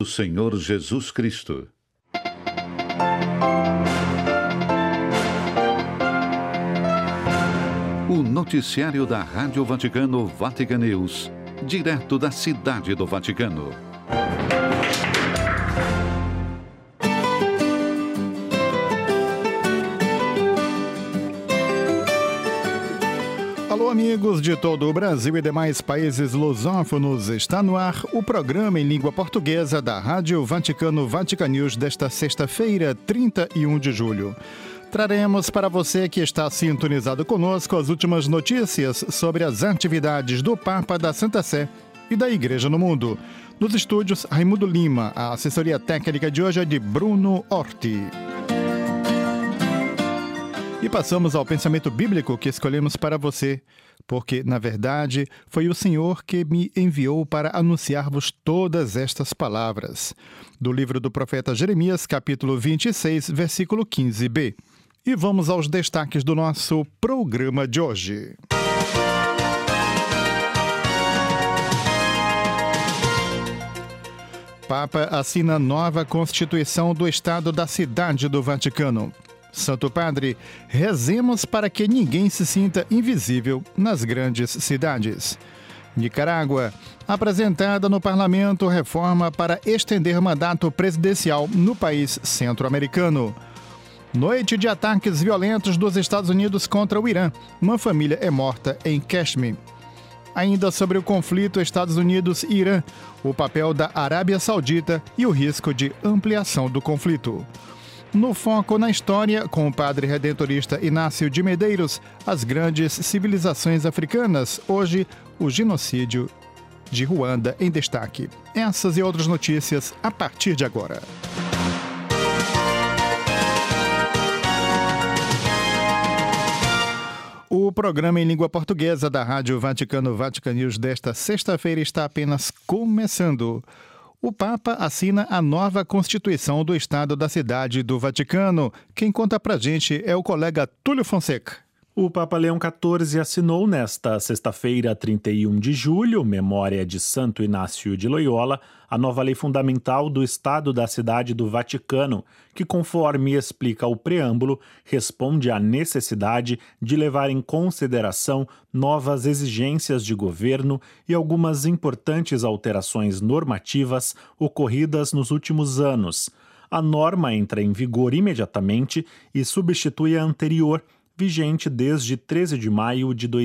do Senhor Jesus Cristo. O noticiário da Rádio Vaticano Vatican News, direto da Cidade do Vaticano. Alô, amigos de todo o Brasil e demais países lusófonos, está no ar o programa em língua portuguesa da Rádio Vaticano Vatican News desta sexta-feira, 31 de julho. Traremos para você que está sintonizado conosco as últimas notícias sobre as atividades do Papa, da Santa Sé e da Igreja no mundo. Nos estúdios, Raimundo Lima, a assessoria técnica de hoje é de Bruno Orti. E passamos ao pensamento bíblico que escolhemos para você, porque, na verdade, foi o Senhor que me enviou para anunciar-vos todas estas palavras. Do livro do profeta Jeremias, capítulo 26, versículo 15b. E vamos aos destaques do nosso programa de hoje. Papa assina nova Constituição do Estado da Cidade do Vaticano. Santo Padre, rezemos para que ninguém se sinta invisível nas grandes cidades. Nicarágua, apresentada no parlamento reforma para estender mandato presidencial no país centro-americano. Noite de ataques violentos dos Estados Unidos contra o Irã. Uma família é morta em Kashmir. Ainda sobre o conflito Estados Unidos e Irã, o papel da Arábia Saudita e o risco de ampliação do conflito. No Foco na História, com o padre redentorista Inácio de Medeiros, as grandes civilizações africanas, hoje o genocídio de Ruanda em destaque. Essas e outras notícias a partir de agora. O programa em língua portuguesa da Rádio Vaticano Vatican News desta sexta-feira está apenas começando. O Papa assina a nova Constituição do Estado da Cidade do Vaticano. Quem conta pra gente é o colega Túlio Fonseca. O Papa Leão XIV assinou nesta sexta-feira, 31 de julho, memória de Santo Inácio de Loyola, a nova lei fundamental do Estado da Cidade do Vaticano, que, conforme explica o preâmbulo, responde à necessidade de levar em consideração novas exigências de governo e algumas importantes alterações normativas ocorridas nos últimos anos. A norma entra em vigor imediatamente e substitui a anterior, vigente desde 13 de maio de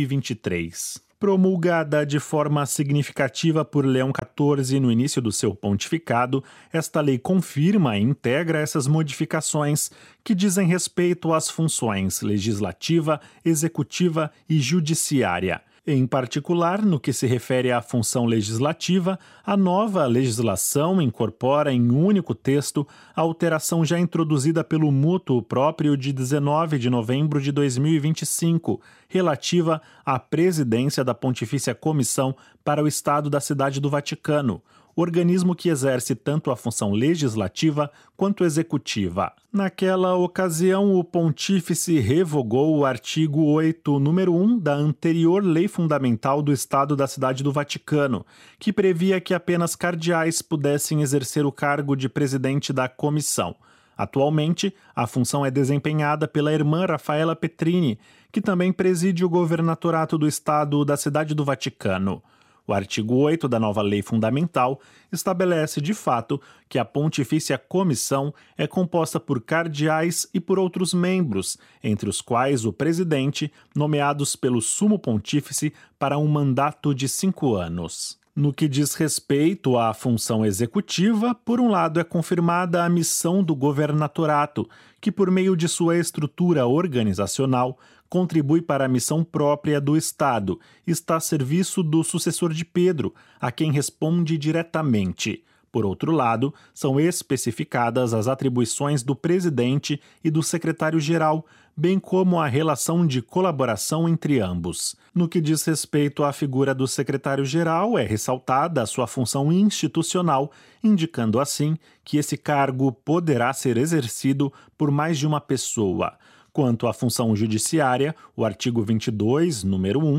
2023. Promulgada de forma significativa por Leão XIV no início do seu pontificado, esta lei confirma e integra essas modificações que dizem respeito às funções legislativa, executiva e judiciária. Em particular, no que se refere à função legislativa, a nova legislação incorpora em único texto a alteração já introduzida pelo mútuo próprio de 19 de novembro de 2025, relativa à presidência da Pontifícia Comissão para o Estado da Cidade do Vaticano, organismo que exerce tanto a função legislativa quanto executiva. Naquela ocasião, o pontífice revogou o artigo 8, número 1 da anterior Lei Fundamental do Estado da Cidade do Vaticano, que previa que apenas cardeais pudessem exercer o cargo de presidente da comissão. Atualmente, a função é desempenhada pela irmã Rafaela Petrini, que também preside o governatorato do Estado da Cidade do Vaticano. O artigo 8 da nova Lei Fundamental estabelece, de fato, que a Pontifícia Comissão é composta por cardeais e por outros membros, entre os quais o presidente, nomeados pelo Sumo Pontífice para um mandato de 5 anos. No que diz respeito à função executiva, por um lado é confirmada a missão do governatorato, que por meio de sua estrutura organizacional contribui para a missão própria do Estado e está a serviço do sucessor de Pedro, a quem responde diretamente. Por outro lado, são especificadas as atribuições do presidente e do secretário-geral, bem como a relação de colaboração entre ambos. No que diz respeito à figura do secretário-geral, é ressaltada a sua função institucional, indicando assim que esse cargo poderá ser exercido por mais de uma pessoa. Quanto à função judiciária, o artigo 22, número 1,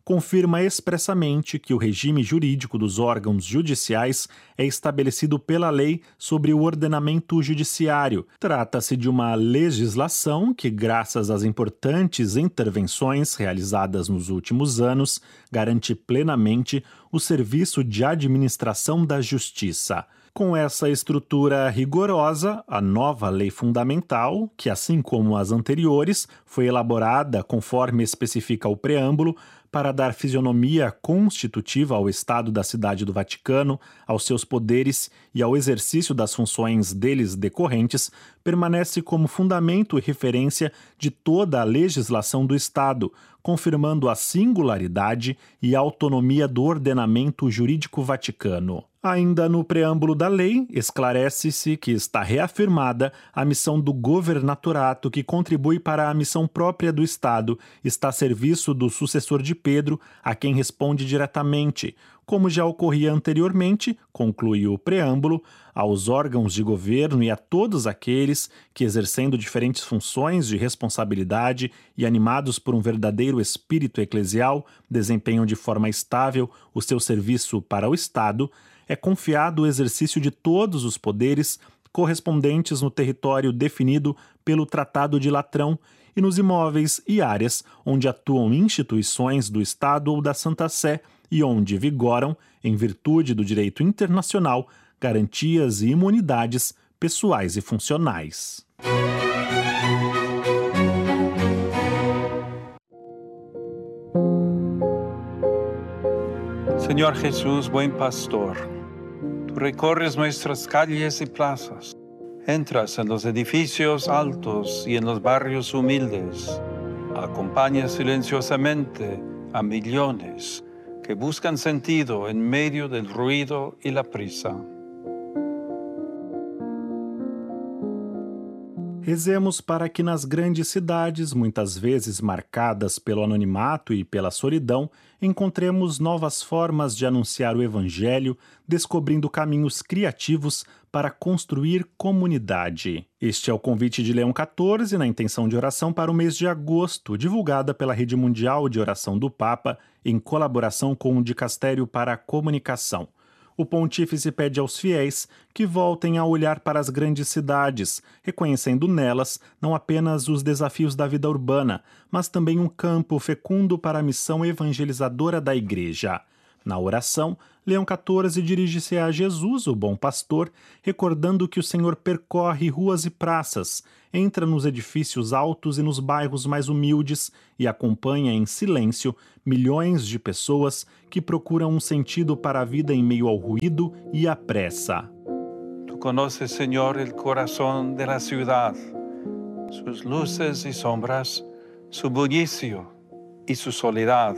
confirma expressamente que o regime jurídico dos órgãos judiciais é estabelecido pela lei sobre o ordenamento judiciário. Trata-se de uma legislação que, graças às importantes intervenções realizadas nos últimos anos, garante plenamente o serviço de administração da justiça. Com essa estrutura rigorosa, a nova lei fundamental, que assim como as anteriores, foi elaborada conforme especifica o preâmbulo, para dar fisionomia constitutiva ao Estado da Cidade do Vaticano, aos seus poderes e ao exercício das funções deles decorrentes, permanece como fundamento e referência de toda a legislação do Estado, confirmando a singularidade e autonomia do ordenamento jurídico vaticano. Ainda no preâmbulo da lei, esclarece-se que está reafirmada a missão do governatorato que contribui para a missão própria do Estado, está a serviço do sucessor de Pedro, a quem responde diretamente, como já ocorria anteriormente, conclui o preâmbulo, aos órgãos de governo e a todos aqueles que, exercendo diferentes funções de responsabilidade e animados por um verdadeiro espírito eclesial, desempenham de forma estável o seu serviço para o Estado, é confiado o exercício de todos os poderes correspondentes no território definido pelo Tratado de Latrão e nos imóveis e áreas onde atuam instituições do Estado ou da Santa Sé e onde vigoram, em virtude do direito internacional, garantias e imunidades pessoais e funcionais. Señor Jesús, buen pastor, tú recorres nuestras calles y plazas, entras en los edificios altos y en los barrios humildes, acompañas silenciosamente a millones que buscan sentido en medio del ruido y la prisa. Rezemos para que nas grandes cidades, muitas vezes marcadas pelo anonimato e pela solidão, encontremos novas formas de anunciar o Evangelho, descobrindo caminhos criativos para construir comunidade. Este é o convite de Leão XIV na intenção de oração para o mês de agosto, divulgada pela Rede Mundial de Oração do Papa, em colaboração com o Dicastério para a Comunicação. O pontífice pede aos fiéis que voltem a olhar para as grandes cidades, reconhecendo nelas não apenas os desafios da vida urbana, mas também um campo fecundo para a missão evangelizadora da Igreja. Na oração, Leão XIV dirige-se a Jesus, o bom pastor, recordando que o Senhor percorre ruas e praças, entra nos edifícios altos e nos bairros mais humildes e acompanha em silêncio milhões de pessoas que procuram um sentido para a vida em meio ao ruído e à pressa. Tu conoces, Señor, el corazón de la ciudad, sus luces y sombras, su bullicio y su soledad.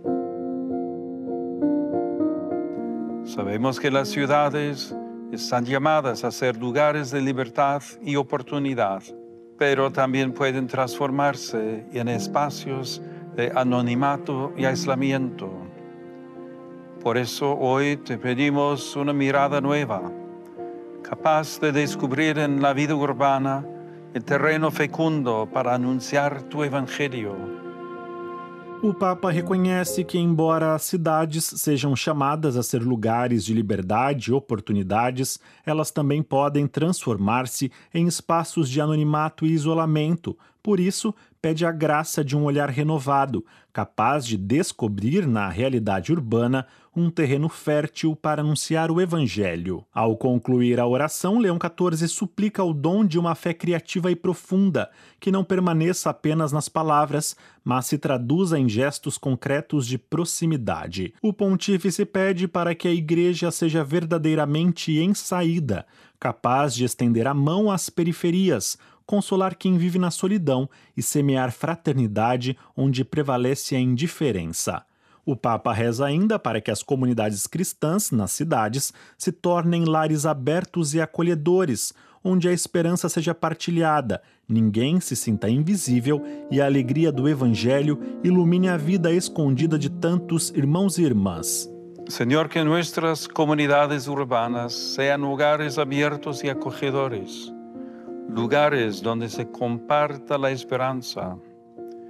Sabemos que las ciudades están llamadas a ser lugares de libertad y oportunidad, pero también pueden transformarse en espacios de anonimato y aislamiento. Por eso hoy te pedimos una mirada nueva, capaz de descubrir en la vida urbana el terreno fecundo para anunciar tu evangelio. O Papa reconhece que, embora as cidades sejam chamadas a ser lugares de liberdade e oportunidades, elas também podem transformar-se em espaços de anonimato e isolamento. Por isso, pede a graça de um olhar renovado, capaz de descobrir na realidade urbana um terreno fértil para anunciar o Evangelho. Ao concluir a oração, Leão XIV suplica o dom de uma fé criativa e profunda, que não permaneça apenas nas palavras, mas se traduza em gestos concretos de proximidade. O pontífice pede para que a Igreja seja verdadeiramente em saída, capaz de estender a mão às periferias, consolar quem vive na solidão e semear fraternidade onde prevalece a indiferença. O Papa reza ainda para que as comunidades cristãs nas cidades se tornem lares abertos e acolhedores, onde a esperança seja partilhada, ninguém se sinta invisível e a alegria do Evangelho ilumine a vida escondida de tantos irmãos e irmãs. Señor, que nuestras comunidades urbanas sean lugares abiertos y acogedores, lugares donde se comparta la esperanza.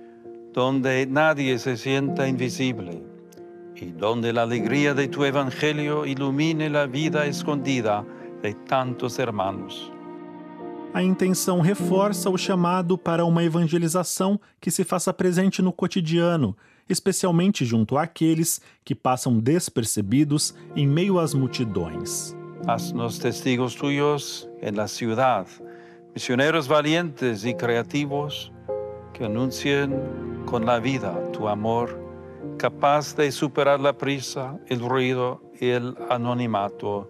donde nadie se sienta invisible y donde la alegría de tu evangelio ilumine la vida escondida de tantos hermanos. A intenção reforça o chamado para uma evangelização que se faça presente no cotidiano, especialmente junto àqueles que passam despercebidos em meio às multidões. Haznos testigos tuyos en la ciudad, misioneros valientes y creativos que anuncien con la vida tu amor, capaz de superar la prisa, el ruido y el anonimato.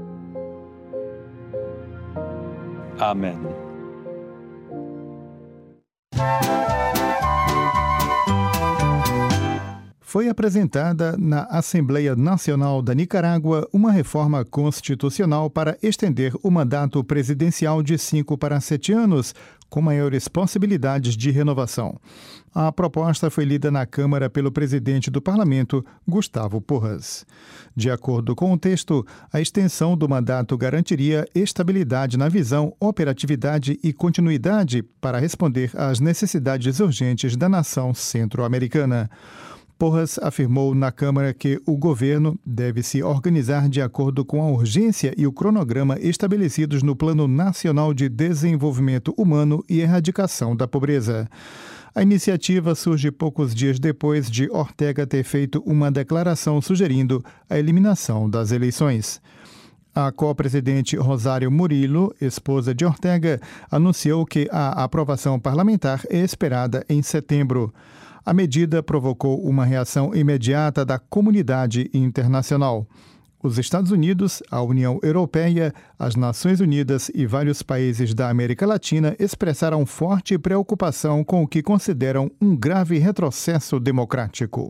Amém. Foi apresentada na Assembleia Nacional da Nicarágua uma reforma constitucional para estender o mandato presidencial de 5 para 7 anos, com maiores possibilidades de renovação. A proposta foi lida na Câmara pelo presidente do Parlamento, Gustavo Porras. De acordo com o texto, a extensão do mandato garantiria estabilidade na visão, operatividade e continuidade para responder às necessidades urgentes da nação centro-americana. Porras afirmou na Câmara que o governo deve se organizar de acordo com a urgência e o cronograma estabelecidos no Plano Nacional de Desenvolvimento Humano e Erradicação da Pobreza. A iniciativa surge poucos dias depois de Ortega ter feito uma declaração sugerindo a eliminação das eleições. A co-presidente Rosário Murillo, esposa de Ortega, anunciou que a aprovação parlamentar é esperada em setembro. A medida provocou uma reação imediata da comunidade internacional. Os Estados Unidos, a União Europeia, as Nações Unidas e vários países da América Latina expressaram forte preocupação com o que consideram um grave retrocesso democrático.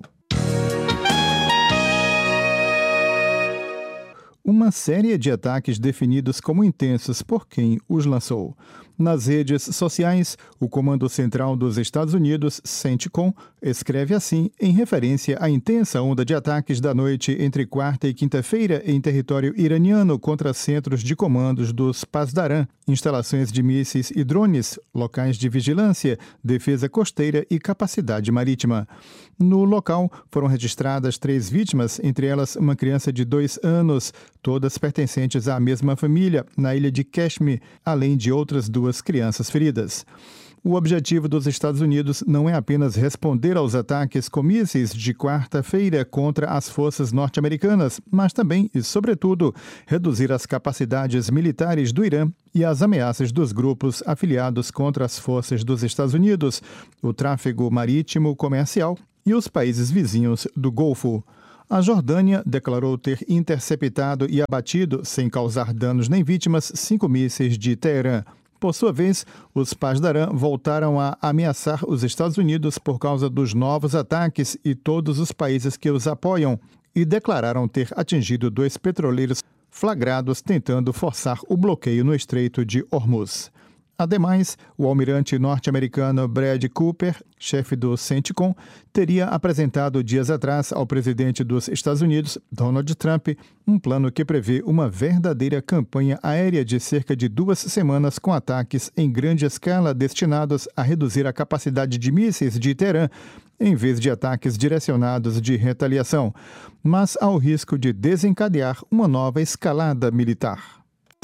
Uma série de ataques definidos como intensos por quem os lançou. Nas redes sociais, o Comando Central dos Estados Unidos, CENTCOM, escreve assim em referência à intensa onda de ataques da noite entre quarta e quinta-feira em território iraniano contra centros de comandos dos Pasdaran, instalações de mísseis e drones, locais de vigilância, defesa costeira e capacidade marítima. No local, foram registradas 3 vítimas, entre elas uma criança de 2 anos, todas pertencentes à mesma família, na ilha de Kashmir, além de outras 2 crianças feridas. O objetivo dos Estados Unidos não é apenas responder aos ataques com mísseis de quarta-feira contra as forças norte-americanas, mas também e, sobretudo, reduzir as capacidades militares do Irã e as ameaças dos grupos afiliados contra as forças dos Estados Unidos, o tráfego marítimo comercial e os países vizinhos do Golfo. A Jordânia declarou ter interceptado e abatido, sem causar danos nem vítimas, 5 mísseis de Teherã. Por sua vez, os Pasdaran voltaram a ameaçar os Estados Unidos por causa dos novos ataques e todos os países que os apoiam e declararam ter atingido 2 petroleiros flagrados tentando forçar o bloqueio no Estreito de Hormuz. Ademais, o almirante norte-americano Brad Cooper, chefe do CENTCOM, teria apresentado dias atrás ao presidente dos Estados Unidos, Donald Trump, um plano que prevê uma verdadeira campanha aérea de cerca de 2 semanas com ataques em grande escala destinados a reduzir a capacidade de mísseis de Teherã, em vez de ataques direcionados de retaliação, mas ao risco de desencadear uma nova escalada militar.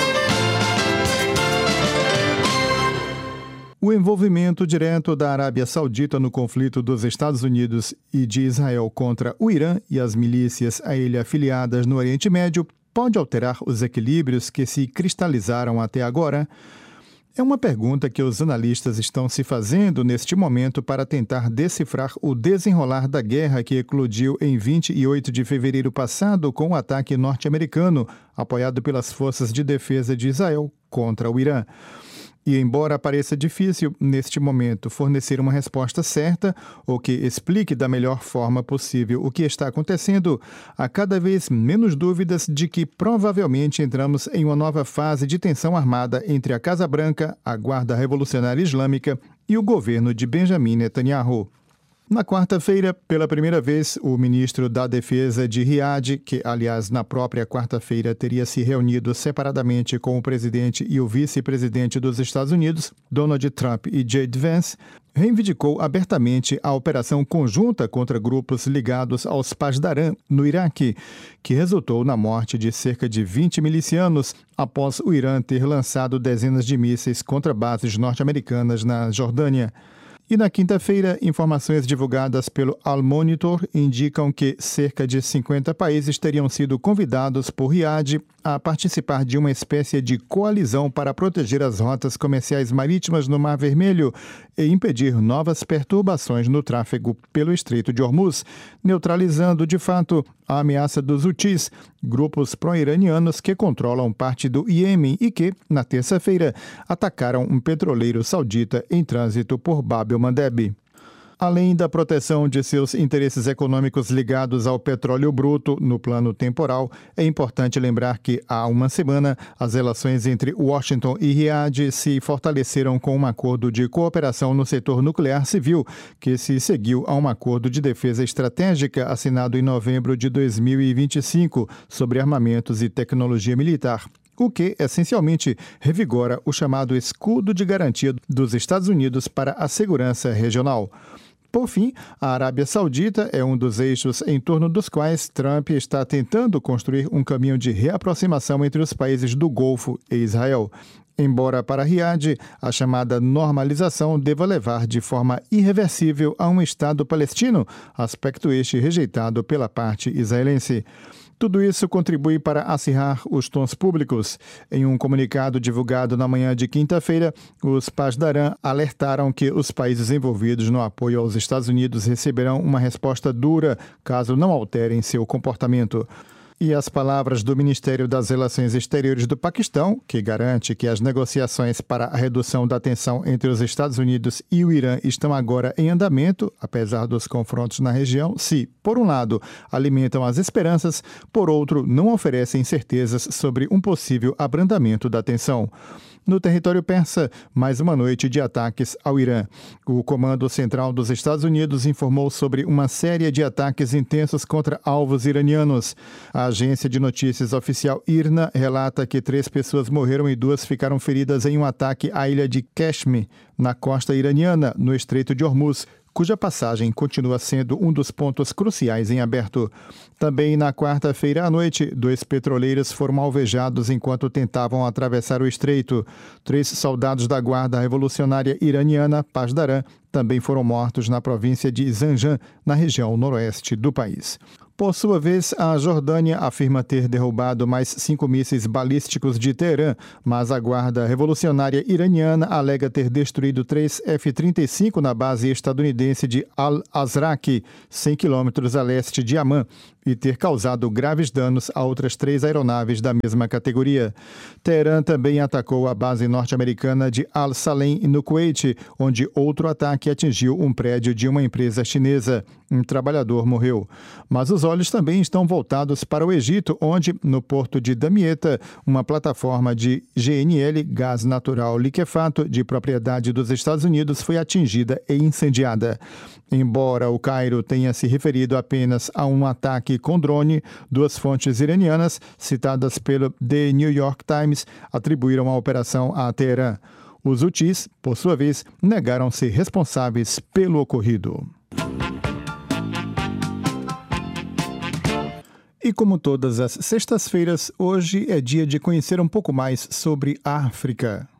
O envolvimento direto da Arábia Saudita no conflito dos Estados Unidos e de Israel contra o Irã e as milícias a ele afiliadas no Oriente Médio pode alterar os equilíbrios que se cristalizaram até agora? É uma pergunta que os analistas estão se fazendo neste momento para tentar decifrar o desenrolar da guerra que eclodiu em 28 de fevereiro passado com o ataque norte-americano, apoiado pelas forças de defesa de Israel contra o Irã. E embora pareça difícil, neste momento, fornecer uma resposta certa ou que explique da melhor forma possível o que está acontecendo, há cada vez menos dúvidas de que provavelmente entramos em uma nova fase de tensão armada entre a Casa Branca, a Guarda Revolucionária Islâmica e o governo de Benjamin Netanyahu. Na quarta-feira, pela primeira vez, o ministro da Defesa de Riad, que, aliás, na própria quarta-feira teria se reunido separadamente com o presidente e o vice-presidente dos Estados Unidos, Donald Trump e J.D. Vance, reivindicou abertamente a operação conjunta contra grupos ligados aos Pasdaran, no Iraque, que resultou na morte de cerca de 20 milicianos após o Irã ter lançado dezenas de mísseis contra bases norte-americanas na Jordânia. E na quinta-feira, informações divulgadas pelo Al Monitor indicam que cerca de 50 países teriam sido convidados por Riad a participar de uma espécie de coalizão para proteger as rotas comerciais marítimas no Mar Vermelho e impedir novas perturbações no tráfego pelo Estreito de Hormuz, neutralizando, de fato, a ameaça dos Houthis, grupos pró-iranianos que controlam parte do Iêmen e que, na terça-feira, atacaram um petroleiro saudita em trânsito por Bab el-Mandeb. Além da proteção de seus interesses econômicos ligados ao petróleo bruto no plano temporal, é importante lembrar que, há uma semana, as relações entre Washington e Riad se fortaleceram com um acordo de cooperação no setor nuclear civil, que se seguiu a um acordo de defesa estratégica assinado em novembro de 2025 sobre armamentos e tecnologia militar, o que, essencialmente, revigora o chamado escudo de garantia dos Estados Unidos para a segurança regional. Por fim, a Arábia Saudita é um dos eixos em torno dos quais Trump está tentando construir um caminho de reaproximação entre os países do Golfo e Israel. Embora para Riad a chamada normalização deva levar de forma irreversível a um Estado palestino, aspecto este rejeitado pela parte israelense. Tudo isso contribui para acirrar os tons públicos. Em um comunicado divulgado na manhã de quinta-feira, os Pasdaran alertaram que os países envolvidos no apoio aos Estados Unidos receberão uma resposta dura caso não alterem seu comportamento. E as palavras do Ministério das Relações Exteriores do Paquistão, que garante que as negociações para a redução da tensão entre os Estados Unidos e o Irã estão agora em andamento, apesar dos confrontos na região, se, por um lado, alimentam as esperanças, por outro, não oferecem certezas sobre um possível abrandamento da tensão. No território persa, mais uma noite de ataques ao Irã. O Comando Central dos Estados Unidos informou sobre uma série de ataques intensos contra alvos iranianos. A agência de notícias oficial IRNA relata que 3 pessoas morreram e 2 ficaram feridas em um ataque à ilha de Kashmir, na costa iraniana, no Estreito de Hormuz, cuja passagem continua sendo um dos pontos cruciais em aberto. Também na quarta-feira à noite, 2 petroleiros foram alvejados enquanto tentavam atravessar o estreito. 3 soldados da Guarda Revolucionária Iraniana, Pasdaran, também foram mortos na província de Zanjan, na região noroeste do país. Por sua vez, a Jordânia afirma ter derrubado mais 5 mísseis balísticos de Teherã, mas a Guarda Revolucionária Iraniana alega ter destruído 3 F-35 na base estadunidense de Al-Azraq, 100 quilômetros a leste de Amman, e ter causado graves danos a outras 3 aeronaves da mesma categoria. Teherã também atacou a base norte-americana de Al-Salem, no Kuwait, onde outro ataque atingiu um prédio de uma empresa chinesa. Um trabalhador morreu. Mas os olhos também estão voltados para o Egito, onde, no porto de Damietta, uma plataforma de GNL, gás natural liquefato, de propriedade dos Estados Unidos, foi atingida e incendiada. Embora o Cairo tenha se referido apenas a um ataque com drone, 2 fontes iranianas, citadas pelo The New York Times, atribuíram a operação a Teherã. Os Houthis, por sua vez, negaram ser responsáveis pelo ocorrido. E como todas as sextas-feiras, hoje é dia de conhecer um pouco mais sobre a África.